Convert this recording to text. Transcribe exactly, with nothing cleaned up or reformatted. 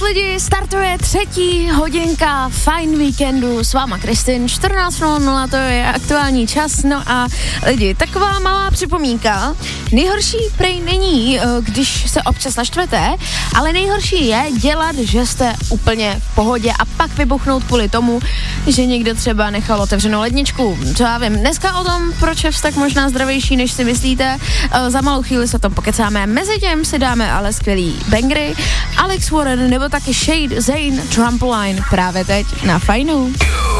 lidi, startuje třetí hodinka Fajn víkendu, s váma Kristin, čtrnáct nula nula, to je aktuální čas, no a lidi, taková malá připomínka, nejhorší prej není, když se občas naštvete, ale nejhorší je dělat, že jste úplně v pohodě a pak vybuchnout kvůli tomu, že někdo třeba nechal otevřenou ledničku. Co já vím, dneska o tom, proč je vztah možná zdravější, než si myslíte, za malou chvíli se o tom pokecáme, mezi těm si dáme ale skvělý bangry, Alex Warren nebo taky Shade, Zayn, Trampoline právě teď na Fajnu.